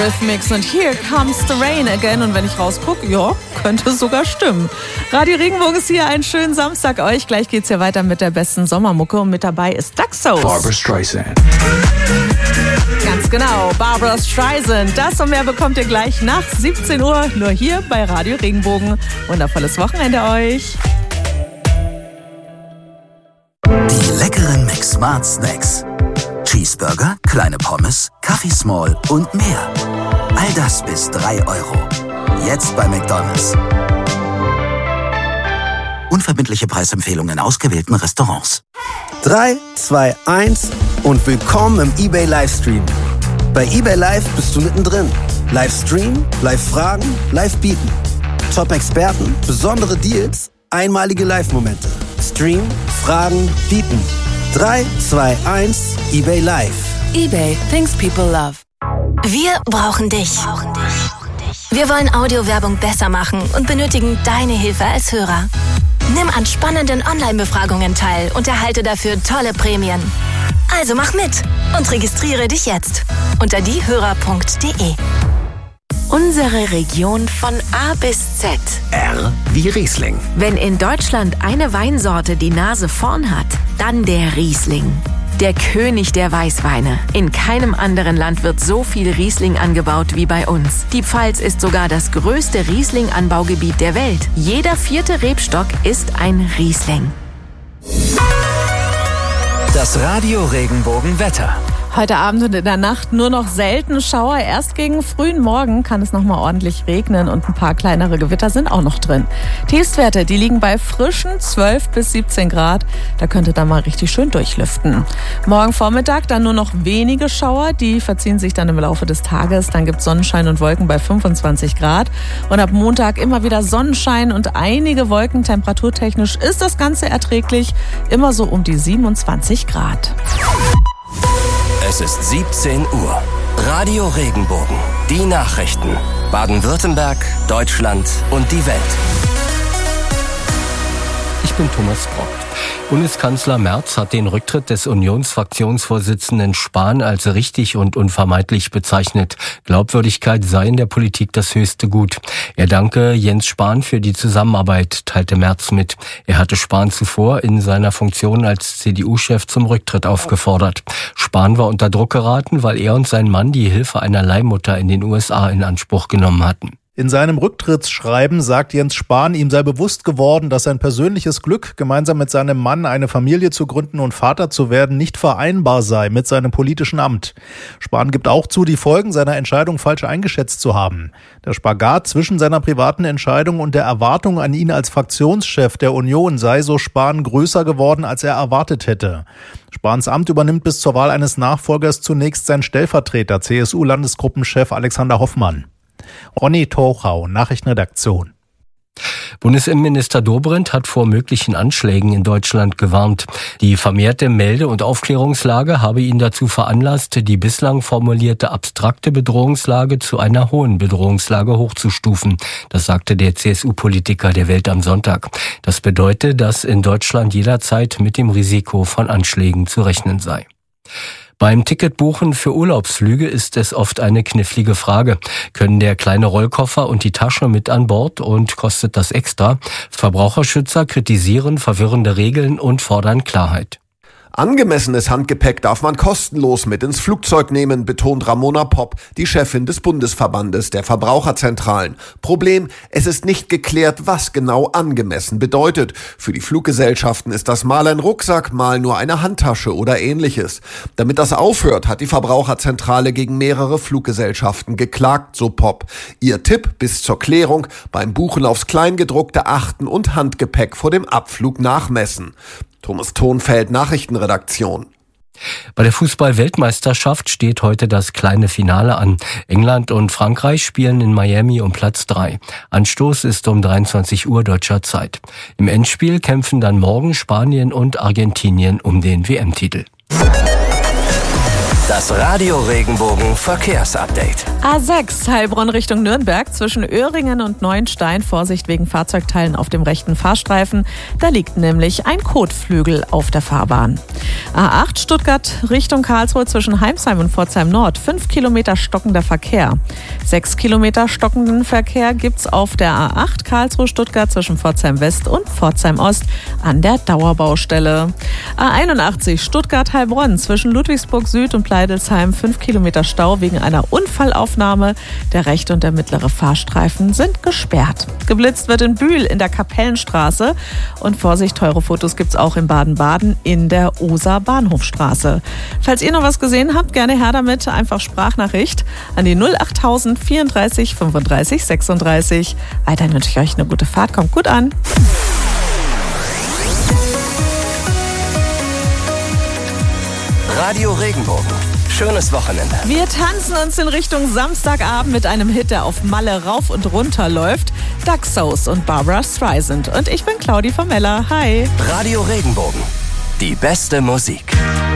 Eurythmics und Here Comes the Rain Again. Und wenn ich rausgucke, ja, könnte es sogar stimmen. Radio Regenbogen ist hier, einen schönen Samstag euch. Gleich geht's hier weiter mit der besten Sommermucke und mit dabei ist Daxos. Barbra Streisand. Ganz genau, Barbra Streisand. Das und mehr bekommt ihr gleich nach 17 Uhr, nur hier bei Radio Regenbogen. Wundervolles Wochenende euch. Die leckeren McSmart Snacks. Cheeseburger, kleine Pommes, Kaffee Small und mehr. All das bis 3 €. Jetzt bei McDonald's. Unverbindliche Preisempfehlungen in ausgewählten Restaurants. 3, 2, 1 und willkommen im eBay Livestream. Bei eBay Live bist du mittendrin. Livestream, Live-Fragen, Live-Bieten. Top-Experten, besondere Deals, einmalige Live-Momente. Stream, Fragen, Bieten. 3, 2, 1, eBay Live. eBay, things people love. Wir brauchen dich. Wir wollen Audiowerbung besser machen und benötigen deine Hilfe als Hörer. Nimm an spannenden Online-Befragungen teil und erhalte dafür tolle Prämien. Also mach mit und registriere dich jetzt unter diehörer.de. Unsere Region von A bis Z. R wie Riesling. Wenn in Deutschland eine Weinsorte die Nase vorn hat, dann der Riesling. Der König der Weißweine. In keinem anderen Land wird so viel Riesling angebaut wie bei uns. Die Pfalz ist sogar das größte Riesling-Anbaugebiet der Welt. Jeder 4. Rebstock ist ein Riesling. Das Radio Regenbogen Wetter. Heute Abend und in der Nacht nur noch selten Schauer. Erst gegen frühen Morgen kann es nochmal ordentlich regnen und ein paar kleinere Gewitter sind auch noch drin. Tiefstwerte, die liegen bei frischen 12 bis 17 Grad. Da könnte dann mal richtig schön durchlüften. Morgen Vormittag dann nur noch wenige Schauer. Die verziehen sich dann im Laufe des Tages. Dann gibt es Sonnenschein und Wolken bei 25 Grad. Und ab Montag immer wieder Sonnenschein und einige Wolken. Temperaturtechnisch ist das Ganze erträglich. Immer so um die 27 Grad. Es ist 17 Uhr. Radio Regenbogen. Die Nachrichten. Baden-Württemberg, Deutschland und die Welt. Ich bin Thomas Brock. Bundeskanzler Merz hat den Rücktritt des Unionsfraktionsvorsitzenden Spahn als richtig und unvermeidlich bezeichnet. Glaubwürdigkeit sei in der Politik das höchste Gut. Er danke Jens Spahn für die Zusammenarbeit, teilte Merz mit. Er hatte Spahn zuvor in seiner Funktion als CDU-Chef zum Rücktritt aufgefordert. Spahn war unter Druck geraten, weil er und sein Mann die Hilfe einer Leihmutter in den USA in Anspruch genommen hatten. In seinem Rücktrittsschreiben sagt Jens Spahn, ihm sei bewusst geworden, dass sein persönliches Glück, gemeinsam mit seinem Mann eine Familie zu gründen und Vater zu werden, nicht vereinbar sei mit seinem politischen Amt. Spahn gibt auch zu, die Folgen seiner Entscheidung falsch eingeschätzt zu haben. Der Spagat zwischen seiner privaten Entscheidung und der Erwartung an ihn als Fraktionschef der Union sei, so Spahn, größer geworden, als er erwartet hätte. Spahns Amt übernimmt bis zur Wahl eines Nachfolgers zunächst sein Stellvertreter, CSU-Landesgruppenchef Alexander Hoffmann. Ronny Tochau, Nachrichtenredaktion. Bundesinnenminister Dobrindt hat vor möglichen Anschlägen in Deutschland gewarnt. Die vermehrte Melde- und Aufklärungslage habe ihn dazu veranlasst, die bislang formulierte abstrakte Bedrohungslage zu einer hohen Bedrohungslage hochzustufen. Das sagte der CSU-Politiker der Welt am Sonntag. Das bedeutet, dass in Deutschland jederzeit mit dem Risiko von Anschlägen zu rechnen sei. Beim Ticketbuchen für Urlaubsflüge ist es oft eine knifflige Frage. Können der kleine Rollkoffer und die Tasche mit an Bord und kostet das extra? Verbraucherschützer kritisieren verwirrende Regeln und fordern Klarheit. Angemessenes Handgepäck darf man kostenlos mit ins Flugzeug nehmen, betont Ramona Popp, die Chefin des Bundesverbandes der Verbraucherzentralen. Problem, es ist nicht geklärt, was genau angemessen bedeutet. Für die Fluggesellschaften ist das mal ein Rucksack, mal nur eine Handtasche oder ähnliches. Damit das aufhört, hat die Verbraucherzentrale gegen mehrere Fluggesellschaften geklagt, so Popp. Ihr Tipp bis zur Klärung: beim Buchen aufs Kleingedruckte achten und Handgepäck vor dem Abflug nachmessen. Thomas Thonfeld, Nachrichtenredaktion. Bei der Fußball-Weltmeisterschaft steht heute das kleine Finale an. England und Frankreich spielen in Miami um Platz 3. Anstoß ist um 23 Uhr deutscher Zeit. Im Endspiel kämpfen dann morgen Spanien und Argentinien um den WM-Titel. Das Radio Regenbogen Verkehrsupdate. A6 Heilbronn Richtung Nürnberg zwischen Öhringen und Neuenstein. Vorsicht wegen Fahrzeugteilen auf dem rechten Fahrstreifen. Da liegt nämlich ein Kotflügel auf der Fahrbahn. A8 Stuttgart Richtung Karlsruhe zwischen Heimsheim und Pforzheim Nord. 5 Kilometer stockender Verkehr. 6 Kilometer stockenden Verkehr gibt's auf der A8 Karlsruhe-Stuttgart zwischen Pforzheim West und Pforzheim Ost an der Dauerbaustelle. A81 Stuttgart-Heilbronn zwischen Ludwigsburg Süd und Pleidelsheim 5 Kilometer Stau wegen einer Unfallaufnahme. Der rechte und der mittlere Fahrstreifen sind gesperrt. Geblitzt wird in Bühl in der Kapellenstraße. Und Vorsicht, teure Fotos gibt's auch in Baden-Baden in der Oser-Bahnhofstraße. Falls ihr noch was gesehen habt, gerne her damit. Einfach Sprachnachricht an die 08000 34 35 36. Weiterhin wünsche ich euch eine gute Fahrt. Kommt gut an. Radio Regenbogen. Schönes Wochenende. Wir tanzen uns in Richtung Samstagabend mit einem Hit, der auf Malle rauf und runter läuft. Duck Sauce und Barbra Streisand. Und ich bin Claudi Vermeller. Hi. Radio Regenbogen. Die beste Musik.